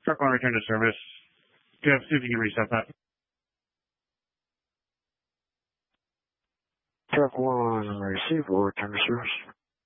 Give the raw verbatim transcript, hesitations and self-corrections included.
Truck one return to service. Yeah, see if you can reset that. Truck one, receive, will return to service.